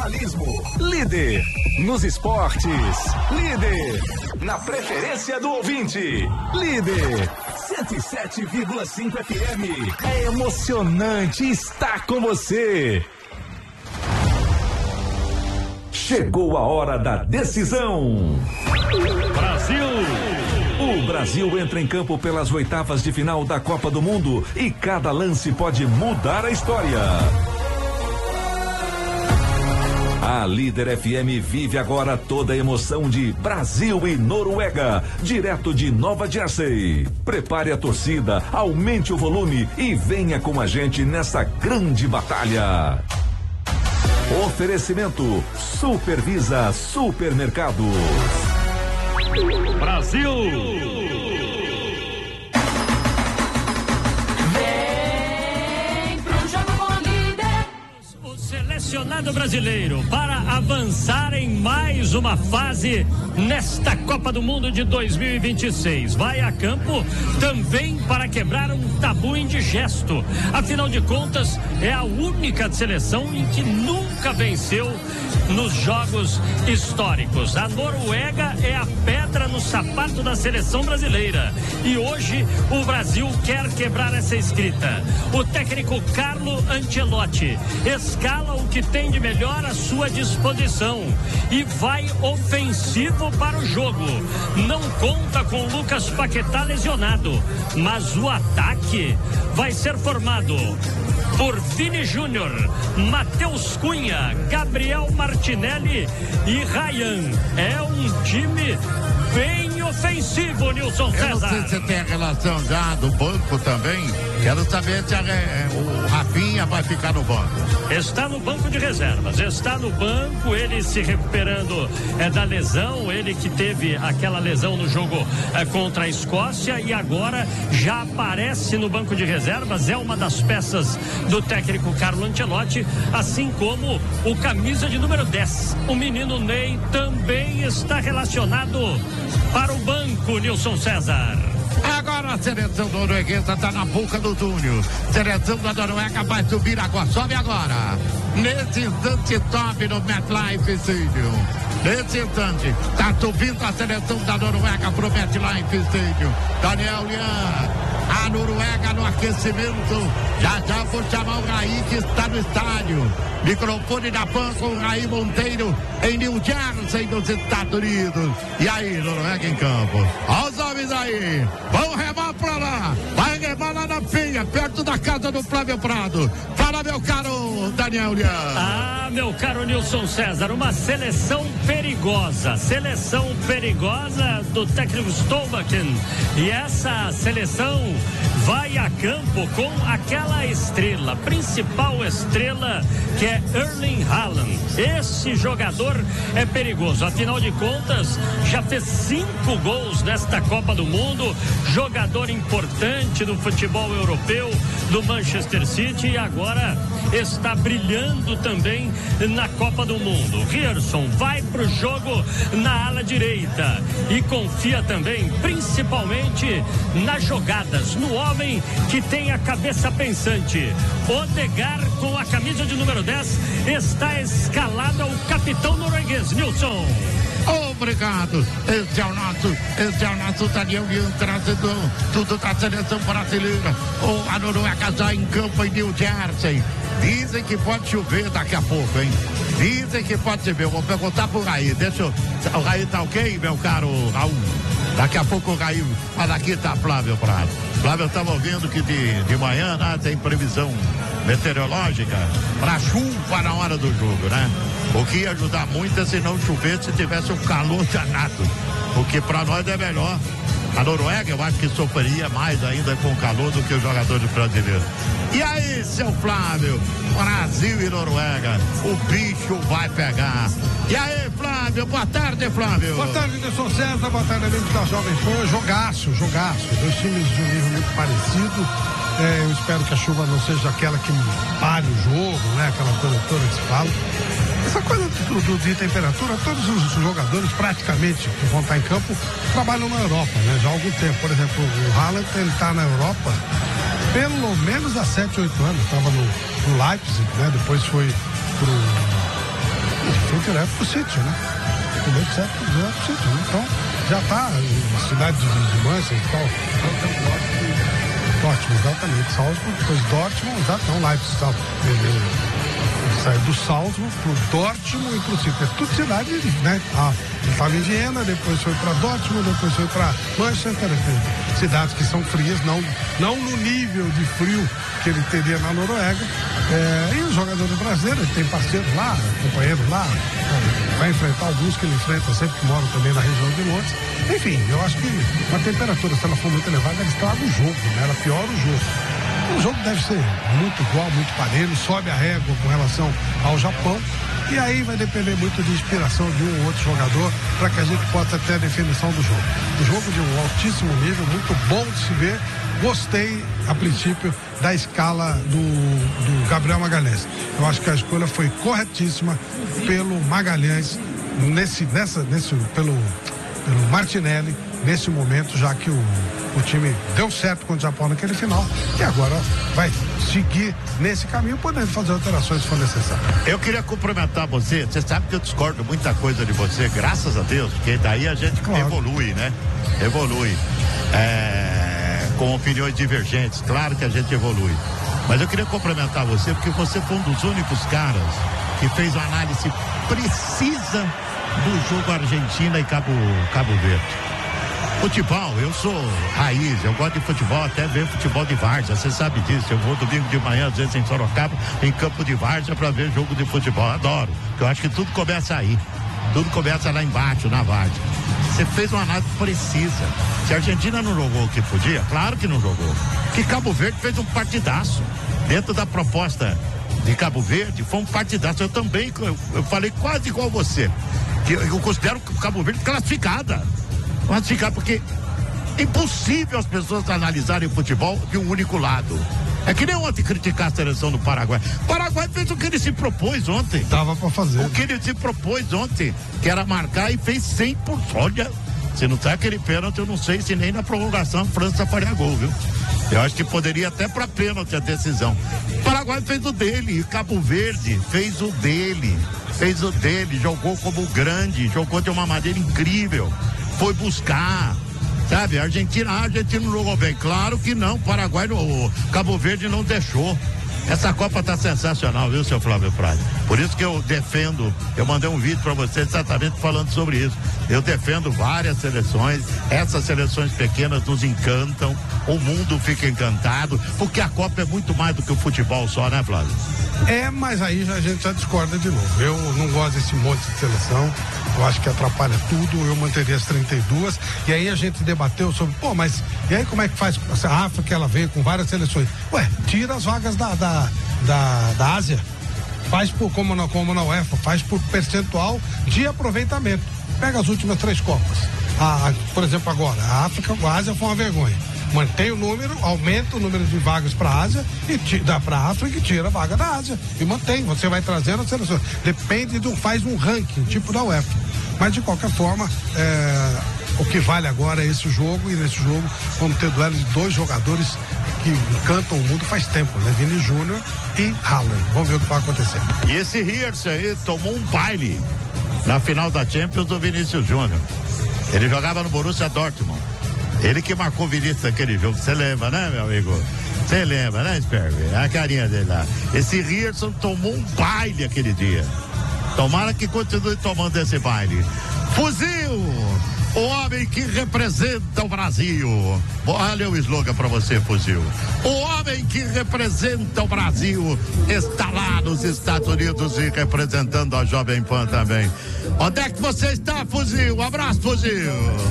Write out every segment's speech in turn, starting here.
jornalismo, líder nos esportes, líder na preferência do ouvinte, líder 107,5 FM. É emocionante estar com você. Chegou a hora da decisão. Brasil! O Brasil entra em campo pelas oitavas de final da Copa do Mundo e cada lance pode mudar a história. A Líder FM vive agora toda a emoção de Brasil e Noruega, direto de Nova Jersey. Prepare a torcida, aumente o volume e venha com a gente nessa grande batalha. Oferecimento Supervisa Supermercados. Brasil! Vem pro jogo com a Líder. O selecionado brasileiro para avançar em mais uma fase nesta Copa do Mundo de 2026. Vai a campo também para quebrar um tabu indigesto. Afinal de contas, é a única seleção em que nunca venceu nos jogos históricos. A Noruega é a pedra no sapato da seleção brasileira. E hoje o Brasil quer quebrar essa escrita. O técnico Carlo Ancelotti escala o que tem de melhor à sua disposição e vai ofensivo para o jogo. Não conta com Lucas Paquetá lesionado, mas o ataque vai ser formado por Vini Júnior, Matheus Cunha, Gabriel Martinelli e Ryan. É um time bem ofensivo, Nilson César. Eu não sei se você tem a relação já do banco também. Quero saber se o Rafinha vai ficar no banco. Está no banco de reservas, está no banco, ele se recuperando da lesão, ele que teve aquela lesão no jogo contra a Escócia e agora já aparece no banco de reservas, é uma das peças do técnico Carlo Ancelotti, assim como o camisa de número 10, o menino Ney também está relacionado para o banco, Nilson César. Agora a seleção norueguesa está na boca do túnel. Seleção da Noruega vai subir agora. Sobe agora. Nesse instante sobe no MetLife Stadium. Nesse instante está subindo a seleção da Noruega pro MetLife Stadium. Daniel Lian. A Noruega no aquecimento. Já vou chamar o Raí que está no estádio. Microfone da PAN com o Raí Monteiro em New Jersey, nos Estados Unidos. E aí, Noruega em campo. Olha os homens aí. Vamos remar pra lá. Vai remar lá na Penha, perto da casa do Flávio Prado. Fala, meu caro Daniel Lian. Ah, meu caro Nilson César, uma seleção perigosa. Seleção perigosa do técnico Stolbakken. E essa seleção vai a campo com aquela estrela, principal estrela, que é Erling Haaland. Esse jogador é perigoso, afinal de contas já fez 5 gols nesta Copa do Mundo, jogador importante do futebol europeu, do Manchester City, e agora está brilhando também na Copa do Mundo. Rierson vai pro jogo na ala direita e confia também principalmente nas jogadas, no homem que tem a cabeça pensante. Odegaard, com a camisa de número 10, está escalado ao capitão norueguês, Nilson. Obrigado. Esse é o nosso Daniel Lian, trazendo tudo da seleção brasileira. A Noruega já em campo em New Jersey. Dizem que pode chover daqui a pouco, hein? Dizem que pode chover. Eu vou perguntar pro Raí. O Raí tá ok, meu caro Raul? Daqui a pouco o Raí. Mas aqui tá Flávio Prado. Flávio, estava ouvindo que de manhã, né, tem previsão meteorológica para chuva na hora do jogo, né? O que ia ajudar muito é se não chover, se tivesse um calor danado. Porque para nós é melhor. A Noruega, eu acho que sofreria mais ainda com o calor do que os jogadores brasileiros. E aí, seu Flávio? Brasil e Noruega, o bicho vai pegar. E aí, Flávio? Boa tarde, Flávio. Boa tarde, Nilson César. Boa tarde, amigos da Jovem Pan. Jogaço. Dois times de um nível muito parecido. Eu espero que a chuva não seja aquela que pare o jogo, né? Aquela coisa toda que se fala. Essa coisa de temperatura, todos os jogadores praticamente que vão estar em campo trabalham na Europa, né? Já há algum tempo. Por exemplo, o Haaland, ele está na Europa pelo menos há 7, 8 anos. Estava no Leipzig, né? Depois foi foi direto pro sítio, né? Foi direto pro sítio, né? Então, já tá na cidade de Manchester e tal. Dortmund, exatamente. Salzburg, depois Dortmund, não, Leipzig, ele saiu do Salzburg pro Dortmund e pro City. É tudo cidade, né? Ele estava em Viena, depois foi para Dortmund, depois foi para Manchester. Cidades que são frias, não no nível de frio que ele teria na Noruega. E os jogadores brasileiros, ele tem parceiros lá, companheiros lá, vai enfrentar alguns que ele enfrenta sempre que moram também na região de Londres. Enfim, eu acho que a temperatura, se ela for muito elevada, ela estraga o jogo, né? Ela piora o jogo. O jogo deve ser muito igual, muito parelho, sobe a régua com relação ao Japão. E aí vai depender muito de inspiração de um ou outro jogador para que a gente possa ter a definição do jogo. O jogo de um altíssimo nível, muito bom de se ver. Gostei, a princípio, da escala do Gabriel Magalhães. Eu acho que a escolha foi corretíssima pelo Magalhães, pelo Martinelli, nesse momento, já que o time deu certo contra o Japão naquele final, e agora vai seguir nesse caminho, podendo fazer alterações se for necessário. Eu queria cumprimentar você sabe que eu discordo muita coisa de você, graças a Deus, porque daí a gente evolui, né? Evolui. Com opiniões divergentes, claro que a gente evolui. Mas eu queria cumprimentar você, porque você foi um dos únicos caras que fez uma análise precisa do jogo Argentina e Cabo Verde. Futebol, eu sou raiz, eu gosto de futebol, até ver futebol de várzea, você sabe disso. Eu vou domingo de manhã, às vezes em Sorocaba, em campo de várzea, para ver jogo de futebol. Adoro, porque eu acho que tudo começa aí. Tudo começa lá embaixo, na várzea. Você fez uma análise precisa. Se a Argentina não jogou o que podia, claro que não jogou. Que Cabo Verde fez um partidaço. Dentro da proposta de Cabo Verde, foi um partidaço. Eu também, eu falei quase igual você. Que eu considero que o Cabo Verde classificada, porque é impossível as pessoas analisarem o futebol de um único lado. É que nem ontem criticar a seleção do Paraguai. O Paraguai fez o que ele se propôs ontem. Dava pra fazer. O que ele se propôs ontem, que era marcar, e fez 100%. Olha, se não tá aquele pênalti, eu não sei se nem na prorrogação a França faria gol, viu? Eu acho que poderia até pra pênalti a decisão. O Paraguai fez o dele, e Cabo Verde fez o dele. Jogou como grande, jogou de uma maneira incrível. Foi buscar, sabe? A Argentina não jogou bem. Claro que não, o Paraguai, o Cabo Verde não deixou. Essa Copa tá sensacional, viu, seu Flávio Prado? Por isso que eu defendo, eu mandei um vídeo para você exatamente falando sobre isso. Eu defendo várias seleções, essas seleções pequenas nos encantam, o mundo fica encantado, porque a Copa é muito mais do que o futebol só, né, Flávio? Mas aí a gente já discorda de novo. Eu não gosto desse monte de seleção, eu acho que atrapalha tudo, eu manteria as 32, e aí a gente debateu sobre, mas e aí como é que faz? A África, ela veio com várias seleções. Tira as vagas da Ásia, faz como na UEFA, faz por percentual de aproveitamento. Pega as últimas 3 Copas. Por exemplo, agora, a Ásia foi uma vergonha. Mantém o número, aumenta o número de vagas para a Ásia e dá para a África e tira a vaga da Ásia. E mantém, você vai trazendo as seleções. Depende faz um ranking, tipo da UEFA. Mas de qualquer forma, o que vale agora é esse jogo, e nesse jogo vamos ter duelo de 2 jogadores que encantam o mundo faz tempo, né? Vini Júnior e Haaland. Vamos ver o que vai acontecer. E esse Hirsch aí tomou um baile na final da Champions do Vinícius Júnior. Ele jogava no Borussia Dortmund. Ele que marcou o Vinícius naquele jogo. Você lembra, né, meu amigo? Você lembra, né, Sperber? A carinha dele lá. Esse Hirsch tomou um baile aquele dia. Tomara que continue tomando esse baile. Fuzil! O homem que representa o Brasil. Olha o slogan pra você, Fuzil. O homem que representa o Brasil está lá nos Estados Unidos e representando a Jovem Pan também. Onde é que você está, Fuzil? Um abraço, Fuzil.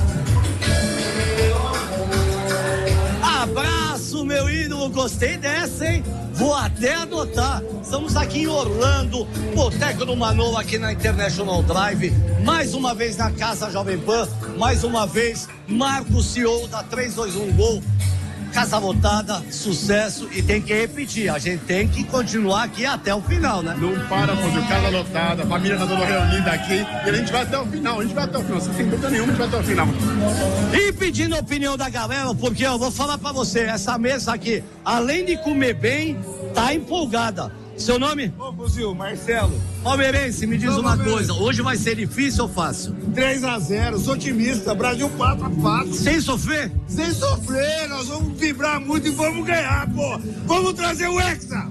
Abraço, meu ídolo. Gostei dessa, hein? Vou até adotar. Estamos aqui em Orlando, Boteco do Manolo, aqui na International Drive. Mais uma vez na Casa Jovem Pan. Mais uma vez, Marco, CEO da 321 Gol. Casa lotada, sucesso, e tem que repetir. A gente tem que continuar aqui até o final, né? Não para, fazer casa lotada, a família tá toda reunida aqui. E a gente vai até o final, sem dúvida nenhuma, a gente vai até o final. E pedindo a opinião da galera, porque eu vou falar pra você, essa mesa aqui, além de comer bem, tá empolgada. Seu nome? Ô, Fuzil, Marcelo. Palmeirense, me diz uma coisa, hoje vai ser difícil ou fácil? 3-0, sou otimista, Brasil 4 fácil. Sem sofrer? Sem sofrer, nós vamos vibrar muito e vamos ganhar, pô. Vamos trazer o Hexa.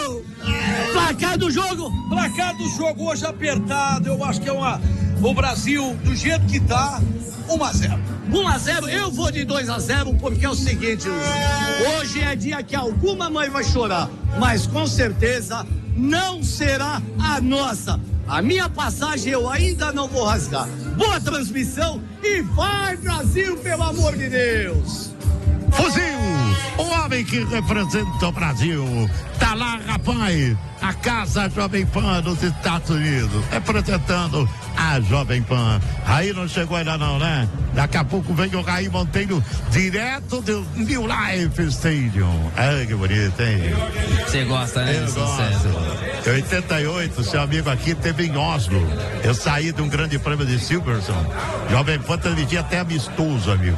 Placar do jogo? Placar do jogo hoje apertado, eu acho que é o Brasil, do jeito que tá, 1-0. 1-0, eu vou de 2-0, porque é o seguinte, Luiz, hoje é dia que alguma mãe vai chorar, mas com certeza não será a nossa. A minha passagem eu ainda não vou rasgar. Boa transmissão e vai, Brasil, pelo amor de Deus! Fuzil, o homem que representa o Brasil, tá lá, rapaz, a Casa Jovem Pan dos Estados Unidos, representando a Jovem Pan. Aí não chegou ainda não, né? Daqui a pouco vem o Raí Monteiro, direto do New Life Stadium. Ai, que bonito, hein? Você gosta, né? Eu gosto. Em 88, seu amigo aqui teve em Oslo. Eu saí de um grande prêmio de Silverstone. Jovem Pan transmitia até amistoso, amigo.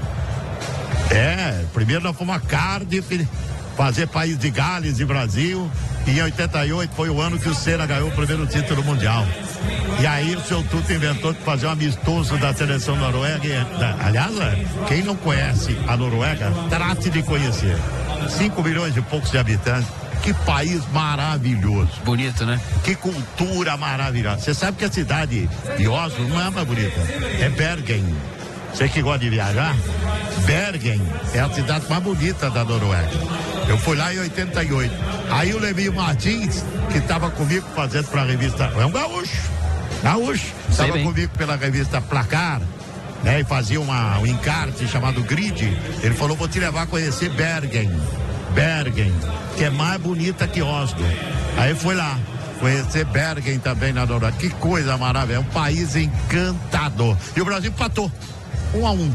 Primeiro nós fomos a Cardiff, fazer País de Gales e Brasil, e em 88 foi o ano que o Senna ganhou o primeiro título mundial. E aí o seu Tuto inventou de fazer um amistoso da seleção noruega. Aliás, quem não conhece a Noruega, trate de conhecer. 5 milhões e poucos de habitantes. Que país maravilhoso. Bonito, né? Que cultura maravilhosa. Você sabe que a cidade de Oslo não é mais bonita, é Bergen. Você que gosta de viajar, Bergen é a cidade mais bonita da Noruega. Eu fui lá em 88. Aí o Lemir Martins, que estava comigo fazendo para a revista, é um gaúcho, estava comigo pela revista Placar, né? E fazia um encarte chamado Grid. Ele falou, vou te levar a conhecer Bergen, que é mais bonita que Oslo. Aí foi lá conhecer Bergen também na Noruega. Que coisa maravilhosa, é um país encantador. E o Brasil empatou 1-1.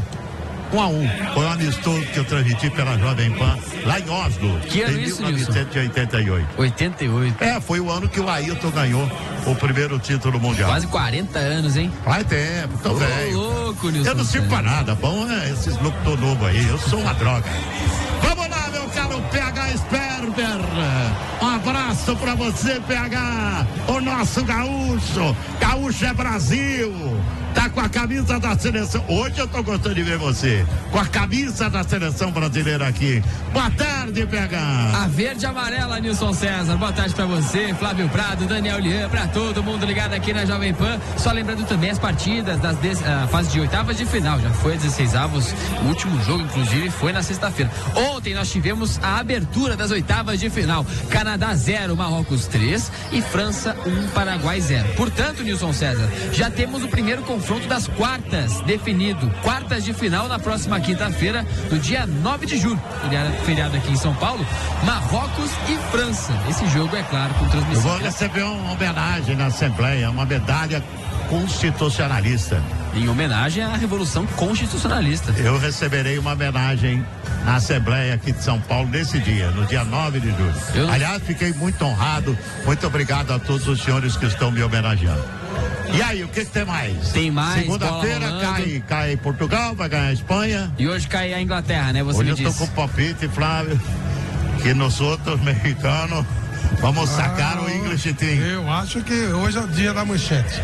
Foi um amistoso que eu transmiti pela Jovem Pan lá em Oslo. Que ano em isso, 1988. 88. Foi o ano que o Ailton ganhou o primeiro título mundial. Quase 40 anos, hein? Faz tempo, tô velho. Louco, Nilson. Eu não sirvo pra nada, bom é esses locutor novo aí, eu sou uma droga. Vamos lá, meu caro PH Sperber. Um abraço pra você, PH. O nosso gaúcho. Gaúcho é Brasil. Tá com a camisa da seleção. Hoje eu tô gostando de ver você com a camisa da seleção brasileira aqui. Boa tarde, PH. A verde e amarela, Nilson César. Boa tarde pra você, Flávio Prado, Daniel Lian, pra todo mundo ligado aqui na Jovem Pan. Só lembrando também as partidas da fase de oitavas de final. Já foi a 16avos. O último jogo, inclusive, foi na sexta-feira. Ontem nós tivemos a abertura das oitavas de final. Canadá 0, Marrocos 3 e França 1, Paraguai 0. Portanto, Nilson César, já temos o primeiro confronto das quartas definido. Quartas de final na próxima quinta-feira, no dia 9 de julho. Feriado aqui em São Paulo. Marrocos e França. Esse jogo, é claro, com transmissão. Eu vou receber uma homenagem na Assembleia, uma medalha constitucionalista. Em homenagem à Revolução Constitucionalista. Eu receberei uma homenagem na Assembleia aqui de São Paulo nesse dia, no dia 9 de julho. Aliás, fiquei muito honrado. Muito obrigado a todos os senhores que estão me homenageando. E aí, o que tem mais? Tem mais. Segunda-feira cai Portugal, vai ganhar a Espanha. E hoje cai a Inglaterra, né? Você hoje me eu tô com o palpite, Flávio, que nós outros mexicanos vamos sacar o English Team. Eu acho que hoje é o dia da manchete.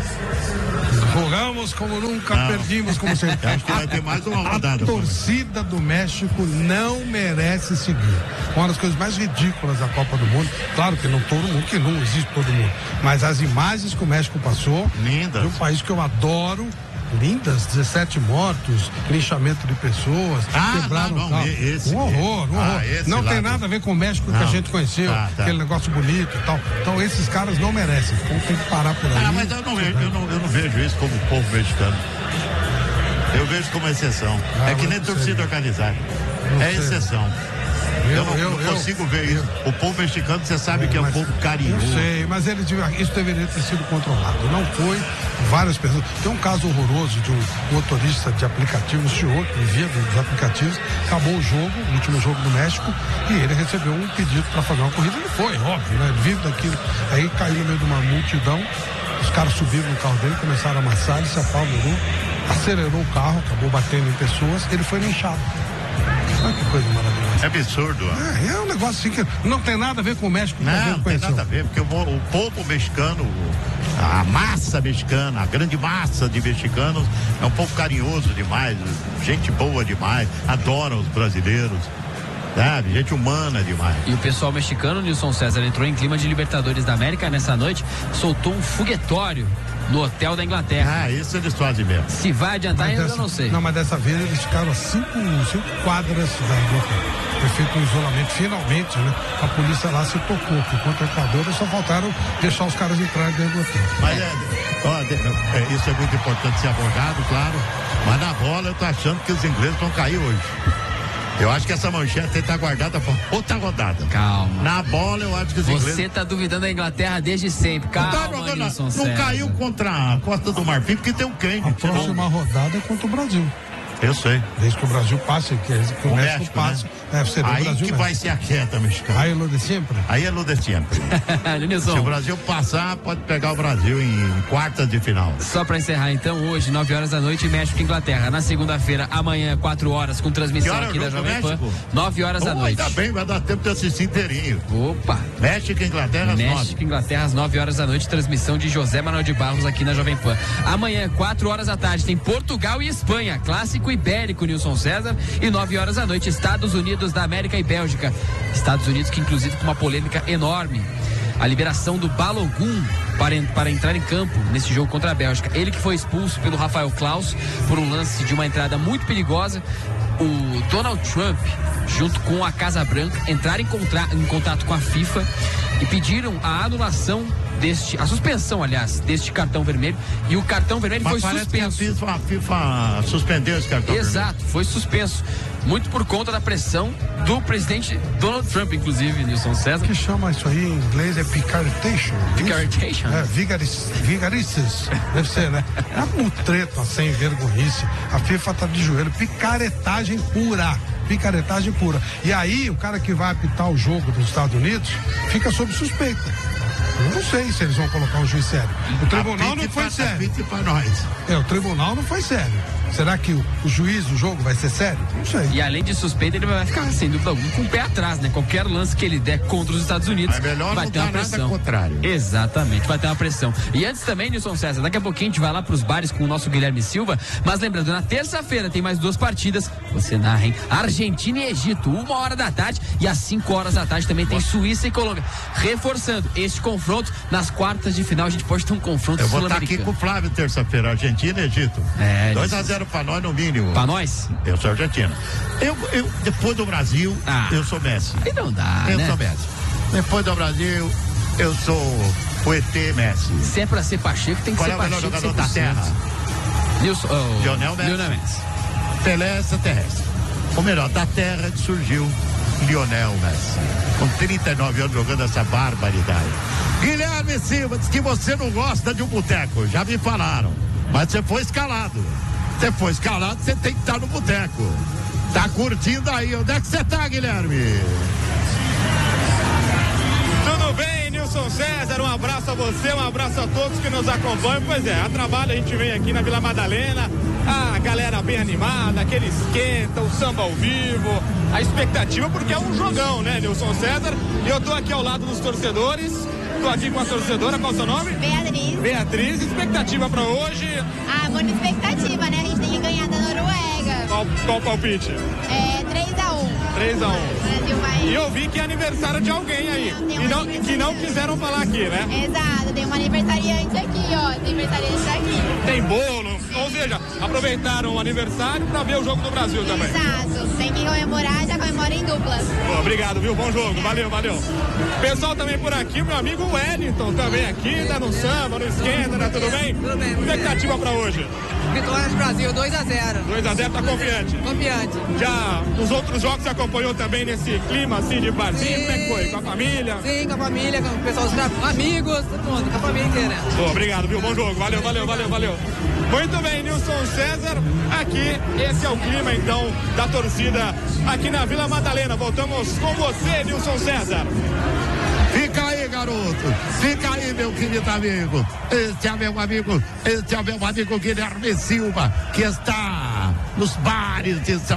Jogamos como nunca, perdimos como sempre. Acho que vai ter mais uma rodada. A torcida do México não merece seguir. Uma das coisas mais ridículas da Copa do Mundo. Claro que não todo mundo, que não existe todo mundo. Mas as imagens que o México passou. Lindas. De um país que eu adoro. Lindas, 17 mortos, linchamento de pessoas, quebraram o carro. Um horror. Não tem nada a ver com o México que a gente conheceu, aquele negócio bonito e tal. Então esses caras não merecem. Então tem que parar por aí. Mas eu não vejo isso como povo mexicano. Eu vejo como exceção. É que nem torcida organizada. É exceção. Eu não consigo ver isso. O povo mexicano, você sabe que é um povo carinhoso. Eu sei, mas isso deveria ter sido controlado. Não foi. Várias pessoas. Tem um caso horroroso de um motorista de aplicativo, um senhor que vivia dos aplicativos. Acabou o jogo, o último jogo do México, e ele recebeu um pedido para fazer uma corrida. Ele foi, óbvio, né? Ele vive daquilo. Aí caiu no meio de uma multidão. Os caras subiram no carro dele, começaram a amassar, ele se apavorou, acelerou o carro, acabou batendo em pessoas. Ele foi linchado. Olha que coisa maravilhosa. É absurdo. É um negócio assim que não tem nada a ver com o México. Não tem nada a ver, porque o povo mexicano, a massa mexicana, a grande massa de mexicanos, é um povo carinhoso demais, gente boa demais, adoram os brasileiros. Sabe? Gente humana demais. E o pessoal mexicano, Nilson César, entrou em clima de Libertadores da América nessa noite, soltou um foguetório no hotel da Inglaterra. Isso eles fazem mesmo. Se vai adiantar, ainda eu não sei. Não, mas dessa vez eles ficaram a 5 quadras do hotel. Foi feito um isolamento, finalmente, né? A polícia lá se tocou, que contra o Equador só faltaram deixar os caras entrarem dentro do hotel. Mas isso é muito importante ser abordado, claro. Mas na bola eu tô achando que os ingleses vão cair hoje. Eu acho que essa manchete está guardada para outra rodada. Calma. Na bola, eu acho que os ingleses... Você está duvidando da Inglaterra desde sempre. Calma, não caiu contra a Costa do Marfim, porque tem um Kane. A próxima rodada é contra o Brasil. Eu sei. Desde que o Brasil passe, que o México passe. Né? Aí o Brasil que vai ser a queda mexicana. Aí é lo de sempre. Aí é lo de sempre. Se o Brasil passar, pode pegar o Brasil em quartas de final. Só para encerrar, então, hoje, 9 horas da noite, México e Inglaterra. Na segunda-feira, amanhã, 4 horas, com transmissão aqui da Jovem Pan. 9 horas da noite. Ainda bem, vai dar tempo de assistir inteirinho. Opa! México e Inglaterra às 9. México e Inglaterra às 9 horas da noite, transmissão de José Manuel de Barros aqui na Jovem Pan. Amanhã, 4 horas da tarde, tem Portugal e Espanha, clássico ibérico, Nilson César. E 9 horas da noite, Estados Unidos da América e Bélgica. Estados Unidos que inclusive com uma polêmica enorme. A liberação do Balogun para entrar em campo nesse jogo contra a Bélgica. Ele que foi expulso pelo Rafael Claus por um lance de uma entrada muito perigosa. O Donald Trump, junto com a Casa Branca, entraram em contato com a FIFA e pediram a anulação a suspensão, aliás, deste cartão vermelho. E o cartão vermelho foi suspenso. Que a FIFA suspendeu esse cartão vermelho. Exato, foi suspenso. Muito por conta da pressão do presidente Donald Trump, inclusive, Nilson César. Que chama isso aí em inglês é picaretation. Picaretation? É, vigarices. Deve ser, né? É uma mutreta sem vergonhice. A FIFA tá de joelho. Picaretagem pura. Picaretagem pura. E aí, o cara que vai apitar o jogo dos Estados Unidos fica sob suspeita. Eu não sei se eles vão colocar um juiz sério. O tribunal não foi sério. O tribunal não foi sério. Será que o juiz do jogo vai ser sério? Não sei. E além de suspeita, ele vai ficar, sem dúvida alguma, com o pé atrás, né? Qualquer lance que ele der contra os Estados Unidos, vai ter uma pressão. Contrário. Exatamente, vai ter uma pressão. E antes também, Nilson César, daqui a pouquinho a gente vai lá pros bares com o nosso Guilherme Silva, mas lembrando, na terça-feira tem mais 2 partidas, você narra, hein? Argentina e Egito, 1 hora da tarde, e às 5 horas da tarde também tem Suíça e Colômbia. Reforçando este confronto, nas quartas de final a gente pode ter um confronto sul-americano. Eu vou estar aqui com o Flávio terça-feira, Argentina e Egito. 2-0 para nós no mínimo. Para nós? Eu sou argentino. Eu depois do Brasil, eu sou Messi. Aí não dá, Eu sou Messi. Depois do Brasil, eu sou o ET Messi. Se é pra ser Pacheco, tem que ser Pacheco. Qual é o melhor jogador da Terra? Lionel Messi. Pelé extraterrestre. O melhor da Terra que surgiu, Lionel Messi. Com 39 anos jogando essa barbaridade. Guilherme Silva diz que você não gosta de um boteco. Já me falaram. Mas você foi escalado. Você tem que estar no boteco. Tá curtindo aí. Onde é que você tá, Guilherme? Tudo bem, Nilson César? Um abraço a você, um abraço a todos que nos acompanham. Pois é, a trabalho a gente vem aqui na Vila Madalena. A galera bem animada, aquele esquenta, o samba ao vivo. A expectativa, porque é um jogão, né, Nilson César? E eu tô aqui ao lado dos torcedores. Tô aqui com a torcedora, qual é o seu nome? Beatriz. Beatriz, expectativa pra hoje? Muita expectativa, né? A gente tem que ganhar da Noruega. Qual palpite? 3-1. 3-1. Brasil vai... E eu vi que é aniversário de alguém aí. Que não quiseram falar aqui, né? Exato, tem uma aniversariante aqui, ó. Tem bolo, ou seja, aproveitaram o aniversário pra ver o jogo do Brasil também. Exato, tem que comemorar, já comemora em duplas. Obrigado, viu? Bom jogo, valeu. Pessoal também por aqui, meu amigo Wellington também aqui, tá no samba, no esquenta, né? Tudo bem? Tudo bem. Expectativa pra hoje? Vitória do Brasil, 2-0. 2-0, tá confiante? Confiante. Já nos outros jogos você acompanhou também nesse clima assim de barzinho? Como é que foi? Com a família? Sim, com a família, com o pessoal, amigos, todo mundo, com a família inteira. Obrigado, viu? Bom jogo, valeu. Muito bem, Nilson César, aqui, esse é o clima então da torcida aqui na Vila Madalena. Voltamos com você, Nilson César. Fica aí, garoto. Fica aí, meu querido amigo. Este é meu amigo Guilherme Silva, que está nos bares de São Paulo.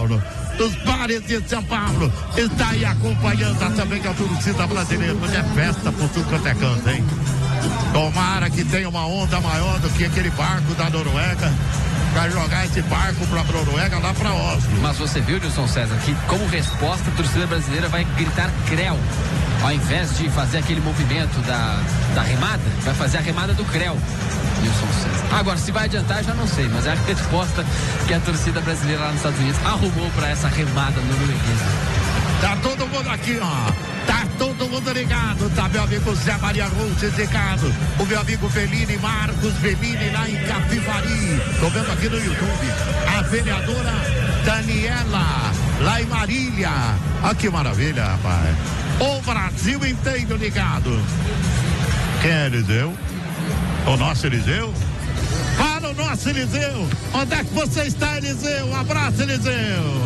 Paulo. Dos bares de São Paulo, está aí acompanhando também a torcida brasileira. Hoje é festa por tudo quanto é canto, hein? Tomara que tenha uma onda maior do que aquele barco da Noruega. Vai jogar esse barco pra Noruega lá pra Oslo. Mas você viu, Nilson César, que como resposta a torcida brasileira vai gritar creu. Ao invés de fazer aquele movimento da remada, vai fazer a remada do creu. Nilson César. Agora, se vai adiantar, já não sei, mas é a resposta que a torcida brasileira lá nos Estados Unidos arrumou pra essa remada norueguesa. Tá todo mundo aqui, ó. Tá todo mundo ligado. Tá meu amigo Zé Maria Routes ligado. O meu amigo Bellini, Marcos Bellini, lá em Capivari. Tô vendo aqui no YouTube. A vereadora Daniela, lá em Marília. Olha que maravilha, rapaz. O Brasil inteiro ligado. Quem é Eliseu? O nosso Eliseu? Para o nosso Eliseu. Onde é que você está, Eliseu? Um abraço, Eliseu.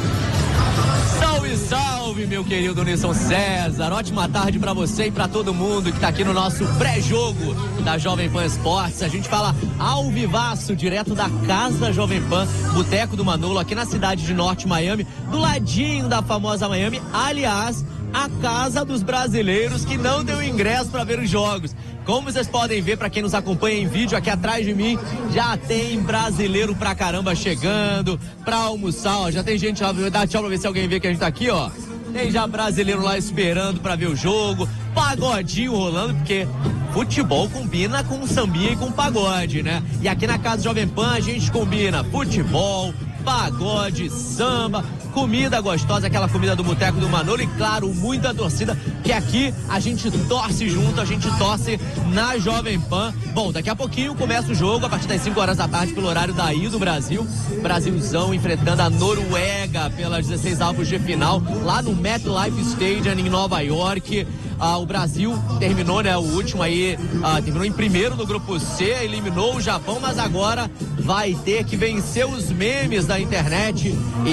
Salve, salve, meu querido Nilson César. Ótima tarde pra você e pra todo mundo que tá aqui no nosso pré-jogo da Jovem Pan Esportes. A gente fala ao vivaço, direto da casa Jovem Pan, Boteco do Manolo, aqui na cidade de Norte Miami, do ladinho da famosa Miami. Aliás, a casa dos brasileiros que não deu ingresso pra ver os jogos. Como vocês podem ver, para quem nos acompanha em vídeo, aqui atrás de mim já tem brasileiro pra caramba chegando pra almoçar, ó. Já tem gente lá, vou dar tchau pra ver se alguém vê que a gente tá aqui, ó. Tem já brasileiro lá esperando pra ver o jogo, pagodinho rolando, porque futebol combina com sambinha e com pagode, né? E aqui na casa Jovem Pan a gente combina futebol, pagode, samba, comida gostosa, aquela comida do Boteco do Manolo e, claro, muita torcida, que aqui a gente torce junto, a gente torce na Jovem Pan. Bom, daqui a pouquinho começa o jogo, a partir das 5 horas da tarde, pelo horário daí do Brasil. Brasilzão enfrentando a Noruega pelas 16 avos de final, lá no MetLife Stadium, em Nova York. O Brasil terminou, né, o último aí, terminou em primeiro no grupo C, eliminou o Japão, mas agora vai ter que vencer os memes da internet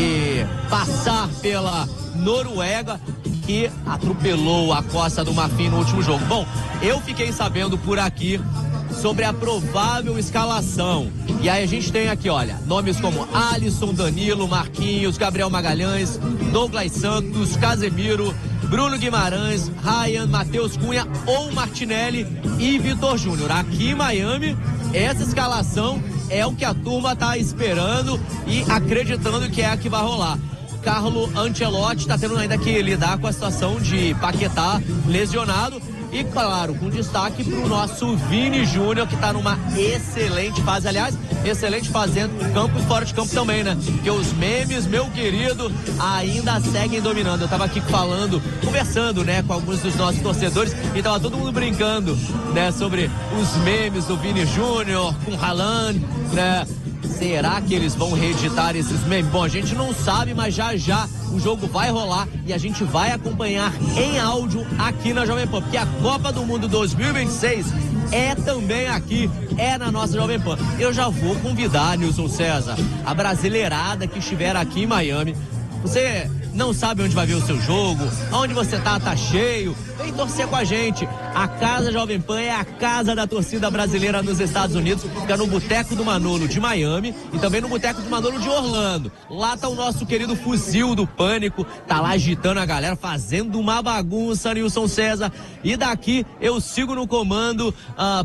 e passar pela Noruega, que atropelou a Costa do Marfim no último jogo. Bom, eu fiquei sabendo por aqui sobre a provável escalação. E aí a gente tem aqui, olha, nomes como Alisson, Danilo, Marquinhos, Gabriel Magalhães, Douglas Santos, Casemiro, Bruno Guimarães, Ryan, Matheus Cunha ou Martinelli e Vitor Júnior. Aqui em Miami, essa escalação é o que a turma tá esperando e acreditando que é a que vai rolar. Carlo Ancelotti está tendo ainda que lidar com a situação de Paquetá lesionado e, claro, com destaque para o nosso Vini Júnior, que está numa excelente fase, aliás, excelente fase dentro do campo e fora de campo também, né? Porque os memes, meu querido, ainda seguem dominando. Eu estava aqui conversando, né, com alguns dos nossos torcedores e estava todo mundo brincando, né, sobre os memes do Vini Júnior com Haaland, né? Será que eles vão reeditar esses memes? Bom, a gente não sabe, mas já o jogo vai rolar e a gente vai acompanhar em áudio aqui na Jovem Pan, porque a Copa do Mundo 2026 é também aqui, é na nossa Jovem Pan. Eu já vou convidar, Nilson César, a brasileirada que estiver aqui em Miami. Você não sabe onde vai ver o seu jogo, onde você tá cheio, vem torcer com a gente. A Casa Jovem Pan é a casa da torcida brasileira nos Estados Unidos, fica no Boteco do Manolo de Miami e também no Boteco do Manolo de Orlando. Lá tá o nosso querido Fuzil do Pânico, tá lá agitando a galera, fazendo uma bagunça, Nilson César. E daqui eu sigo no comando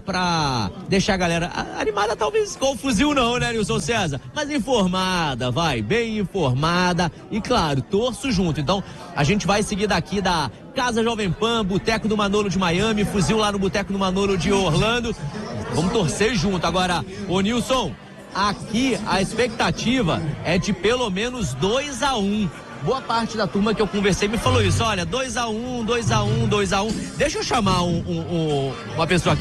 pra deixar a galera animada, talvez com o Fuzil não, né, Nilson César? Mas informada, vai, bem informada e, claro, torço junto. Então, a gente vai seguir daqui da Casa Jovem Pan, Boteco do Manolo de Miami, Fuzil lá no Boteco do Manolo de Orlando. Vamos torcer junto. Agora, ô Nilson, aqui a expectativa é de pelo menos 2-1. Boa parte da turma que eu conversei me falou isso. Olha, 2-1. Deixa eu chamar uma pessoa aqui.